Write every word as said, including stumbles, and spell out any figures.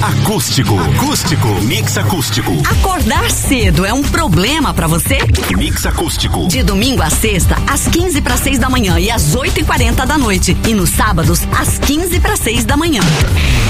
Acústico. Acústico. Mix acústico. Acordar cedo é um problema pra você? Mix acústico. De domingo a sexta, às quinze para seis da manhã e às oito e quarenta da noite. E nos sábados, às quinze para seis da manhã.